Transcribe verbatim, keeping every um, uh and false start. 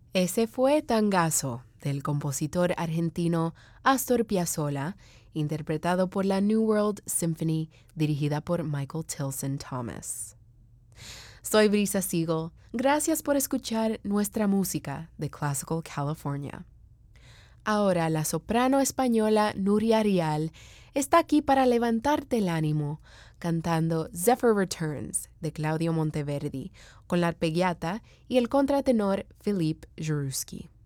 Ese fue Tangazo, del compositor argentino Astor Piazzolla, interpretado por la New World Symphony, dirigida por Michael Tilson Thomas. Soy Brisa Siegel. Gracias por escuchar nuestra música de Classical California. Ahora la soprano española Nuria Rial está aquí para levantarte el ánimo, cantando Zephyr Returns de Claudio Monteverdi, con la arpeggiata y el contratenor Philippe Juruski.